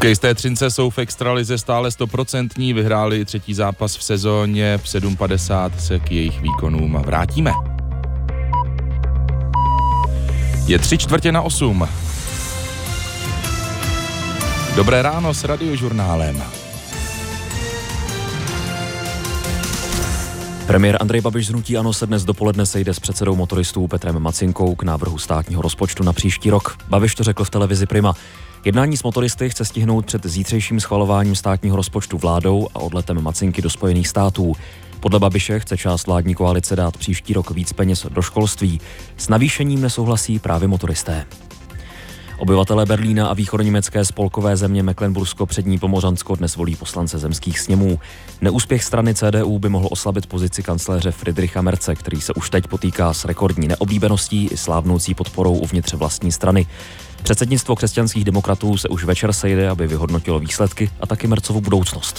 Hokejisté Třince jsou v extralize stále 100%, vyhráli třetí zápas v sezóně, v 7:50 se k jejich výkonům vrátíme. Je 7:45. Dobré ráno s Radiožurnálem. Premiér Andrej Babiš z hnutí ANO se dnes dopoledne sejde s předsedou motoristů Petrem Macinkou k návrhu státního rozpočtu na příští rok. Babiš to řekl v televizi Prima. Jednání s motoristy chce stihnout před zítřejším schvalováním státního rozpočtu vládou a odletem Macinky do Spojených států. Podle Babiše chce část vládní koalice dát příští rok víc peněz do školství. S navýšením nesouhlasí právě motoristé. Obyvatelé Berlína a východoněmecké spolkové země Mecklenbursko-Přední Pomořansko dnes volí poslance zemských sněmů. Neúspěch strany CDU by mohl oslabit pozici kancléře Friedricha Merze, který se už teď potýká s rekordní neoblíbeností i slávnoucí podporou uvnitř vlastní strany. Předsednictvo křesťanských demokratů se už večer sejde, aby vyhodnotilo výsledky a taky Merzovu budoucnost.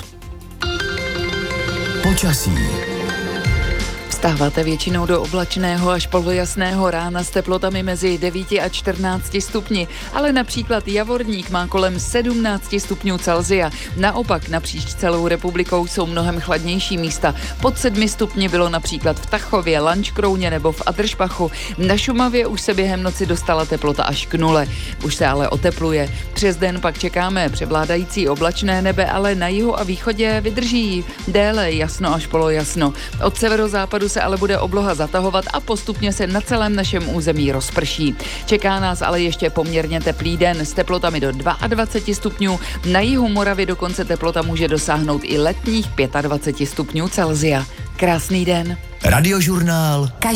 Počasí. Vstáváte většinou do oblačného až polojasného rána s teplotami mezi 9 a 14 stupni, ale například Javorník má kolem 17 stupňů Celsia. Naopak napříč celou republikou jsou mnohem chladnější místa. Pod 7 stupni bylo například v Tachově, Lanškrouně nebo v Adršpachu. Na Šumavě už se během noci dostala teplota až k 0. Už se ale otepluje. Přes den pak čekáme převládající oblačné nebe, ale na jihu a východě vydrží déle jasno až polojasno. Od severozápadu se ale bude obloha zatahovat a postupně se na celém našem území rozprší. Čeká nás ale ještě poměrně teplý den s teplotami do 22 stupňů. Na jihu Moravy dokonce teplota může dosáhnout i letních 25 stupňů Celsia. Krásný den. Radiožurnál.